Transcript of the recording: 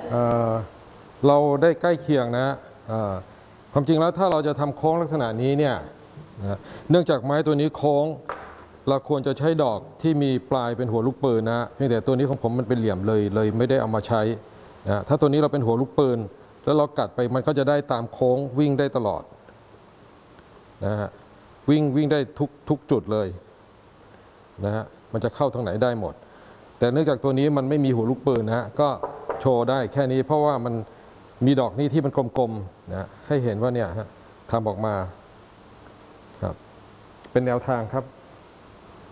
เอ่อเราได้ใกล้เคียงนะความจริงแล้วถ้าเราจะทำโค้งลักษณะนี้เนี่ยนะเนื่องจากไม้ตัวนี้โค้งเราควรจะใช้ดอกที่มีปลายเป็นหัวลูกปืนนะเพียงแต่ตัวนี้ของผมมันเป็นเหลี่ยมเลยไม่ได้เอามาใช้นะถ้าตัวนี้เราเป็นหัวลูกปืนแล้วเรากัดไปมันก็จะได้ตามโค้งวิ่งได้ตลอดนะฮะวิ่งได้ทุกจุดเลยนะฮะมันจะเข้าทางไหนได้หมดแต่เนื่องจากตัวนี้มันไม่มีหัวลูกปืนนะฮะก็โชว์ได้แค่นี้เพราะว่ามันมีดอกนี้ที่มันกลมๆนะให้เห็นว่าเนี่ยฮะทำออกมาครับเป็นแนวทางครับ